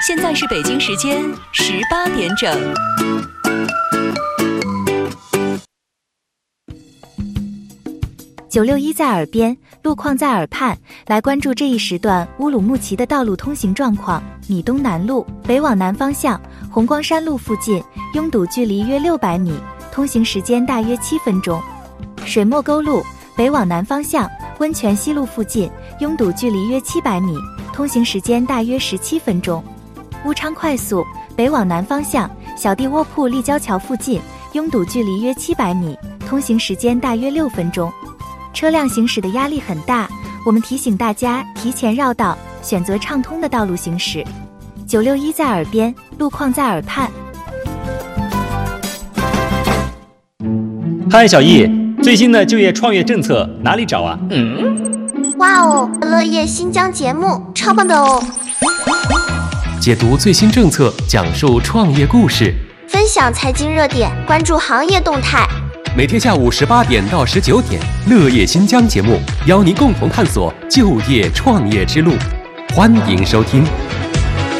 现在是北京时间18点整。 961在耳边，路况在耳畔，来关注这一时段乌鲁木齐的道路通行状况。米东南路北往南方向，红光山路附近拥堵距离约600米，通行时间大约7分钟。水墨沟路北往南方向，温泉西路附近拥堵距离约700米，通行时间大约17分钟。乌昌快速北往南方向，小地窝铺立交桥附近拥堵距离约700米，通行时间大约6分钟。车辆行驶的压力很大，我们提醒大家提前绕道，选择畅通的道路行驶。961在耳边，路况在耳畔。 嗨，小易，最新的就业创业政策哪里找啊？ 哇哦，乐业新疆节目超棒的哦！ 解读最新政策，讲述创业故事， 分享财经热点，关注行业动态。 每天下午18点到19点，乐业新疆节目邀您共同探索就业创业之路，欢迎收听。